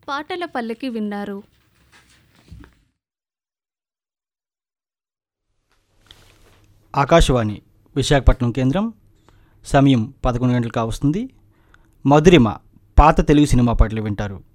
పాటల పల్లకి విన్నారు. ఆకాశవాణి విశాఖపట్నం కేంద్రం. సమయం 11 గంటలు కావస్తుంది. మధురిమ పాత తెలుగు సినిమా పాటలు వింటారు.